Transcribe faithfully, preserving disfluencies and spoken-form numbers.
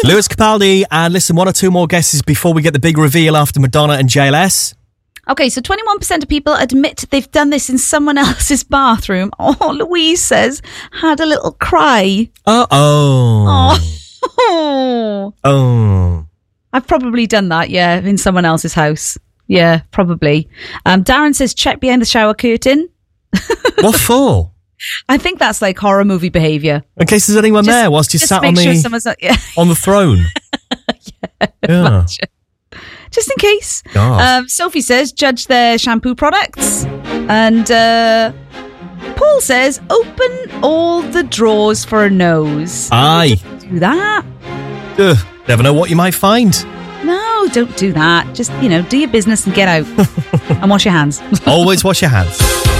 Lewis Capaldi, and listen, one or two more guesses before we get the big reveal after Madonna and J L S. Okay, so twenty-one percent of people admit they've done this in someone else's bathroom. Oh, Louise says, had a little cry. Uh-oh. Oh. Oh. I've probably done that, yeah, in someone else's house. Yeah, probably. Um, Darren says, check behind the shower curtain. What for? I think that's like horror movie behaviour. In case there's anyone Just- there whilst you just sat make on the sure someone's not, yeah. on the throne. yeah. Yeah. Just in case. God. Um, Sophie says, judge their shampoo products. And uh, Paul says, open all the drawers for a nose. Aye. Do that. Ugh, never know what you might find. No, don't do that. Just, you know, do your business and get out. And wash your hands. Always wash your hands.